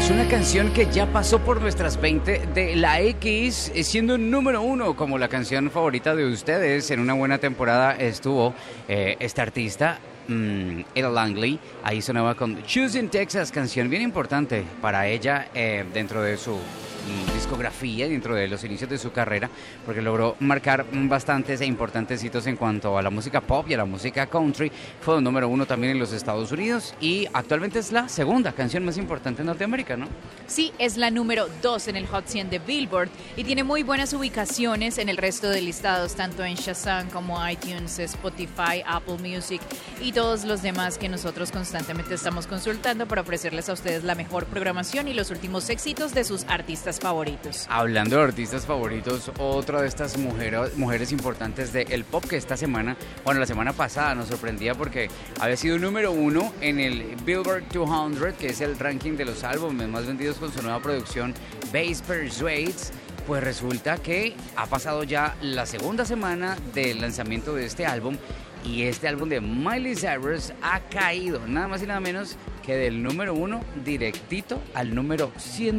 Es una canción que ya pasó por nuestras 20 de la X, siendo número uno como la canción favorita de ustedes. En una buena temporada estuvo esta artista, Ella Langley. Ahí sonaba con Choosing Texas, canción bien importante para ella dentro de su discografía, dentro de los inicios de su carrera, porque logró marcar bastantes e importantes hitos en cuanto a la música pop y a la música country. Fue el número uno también en los Estados Unidos y actualmente es la segunda canción más importante en Norteamérica, ¿no? Sí, es la número 2 en el Hot 100 de Billboard y tiene muy buenas ubicaciones en el resto de listados, tanto en Shazam como iTunes, Spotify, Apple Music y todos los demás que nosotros constantemente estamos consultando para ofrecerles a ustedes la mejor programación y los últimos éxitos de sus artistas favoritos. Hablando de artistas favoritos, otra de estas mujeres importantes del pop que esta semana, bueno, la semana pasada nos sorprendía porque había sido número uno en el Billboard 200, que es el ranking de los álbumes más vendidos con su nueva producción Bass Persuades. Pues resulta que ha pasado ya la segunda semana del lanzamiento de este álbum y este álbum de Miley Cyrus ha caído nada más y nada menos que del número 1 directito al número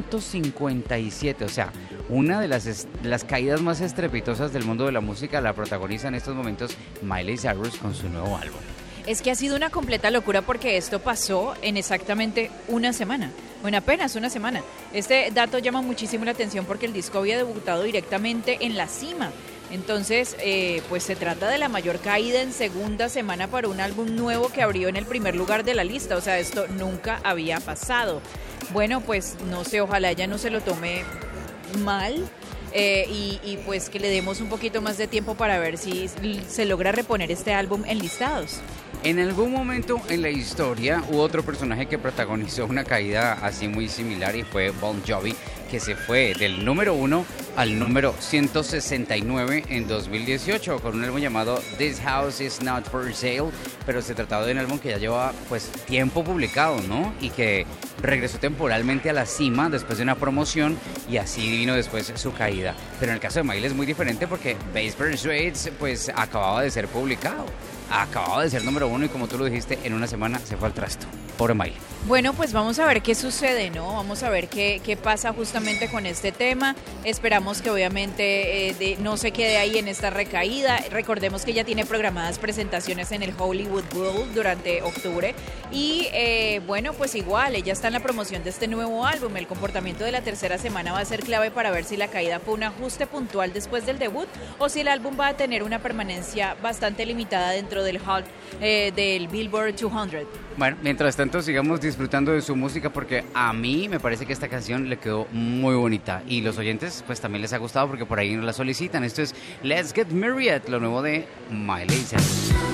157. O sea, una de las caídas más estrepitosas del mundo de la música la protagoniza en estos momentos Miley Cyrus con su nuevo álbum. Es que ha sido una completa locura porque esto pasó en exactamente una semana. Bueno, apenas una semana. Este dato llama muchísimo la atención porque el disco había debutado directamente en la cima. Entonces, pues se trata de la mayor caída en segunda semana para un álbum nuevo que abrió en el primer lugar de la lista. O sea, esto nunca había pasado. Bueno, pues no sé, ojalá ella no se lo tome mal. Y pues que le demos un poquito más de tiempo para ver si se logra reponer este álbum en listados. En algún momento en la historia hubo otro personaje que protagonizó una caída así muy similar y fue Bon Jovi, que se fue del número 1 al número 169 en 2018 con un álbum llamado This House Is Not For Sale, pero se trataba de un álbum que ya llevaba pues tiempo publicado, ¿no? Y que regresó temporalmente a la cima después de una promoción y así vino después su caída. Pero en el caso de Miley es muy diferente porque Bass Persuades pues acababa de ser publicado. Acababa de ser número 1 y como tú lo dijiste, en una semana se fue al trasto. Pobre Miley. Bueno, pues vamos a ver qué sucede, ¿no? Vamos a ver qué pasa justamente con este tema. Esperamos que obviamente no se quede ahí en esta recaída. Recordemos que ya tiene programadas presentaciones en el Hollywood Bowl durante octubre. Y bueno, pues igual, ella está en la promoción de este nuevo álbum. El comportamiento de la tercera semana va a ser clave para ver si la caída fue un ajuste puntual después del debut o si el álbum va a tener una permanencia bastante limitada dentro del del Billboard 200. Bueno, mientras tanto sigamos disfrutando de su música porque a mí me parece que esta canción le quedó muy bonita y los oyentes pues también les ha gustado porque por ahí nos la solicitan. Esto es Let's Get Married, lo nuevo de Miley Cyrus.